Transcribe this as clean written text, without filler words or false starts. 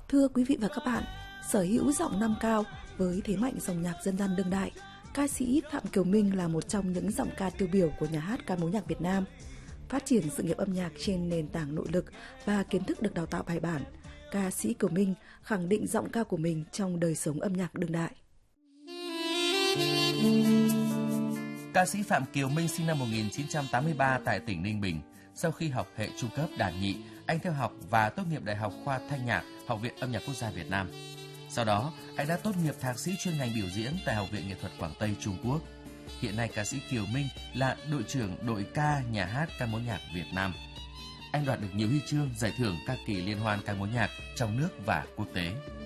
Thưa quý vị và các bạn, sở hữu giọng nam cao với thế mạnh dòng nhạc dân gian đương đại, ca sĩ Phạm Kiều Minh là một trong những giọng ca tiêu biểu của nhà hát ca mối nhạc Việt Nam. Phát triển sự nghiệp âm nhạc trên nền tảng nội lực và kiến thức được đào tạo bài bản, ca sĩ Kiều Minh khẳng định giọng ca của mình trong đời sống âm nhạc đương đại. Ca sĩ Phạm Kiều Minh sinh năm 1983 tại tỉnh Ninh Bình. Sau khi học hệ trung cấp đàn nhị, anh theo học và tốt nghiệp Đại học Khoa Thanh nhạc, Học viện Âm nhạc Quốc gia Việt Nam. Sau đó, anh đã tốt nghiệp thạc sĩ chuyên ngành biểu diễn tại Học viện Nghệ thuật Quảng Tây, Trung Quốc. Hiện nay, ca sĩ Kiều Minh là đội trưởng đội ca nhà hát ca mối nhạc Việt Nam. Anh đoạt được nhiều huy chương, giải thưởng các kỳ liên hoan ca mối nhạc trong nước và quốc tế.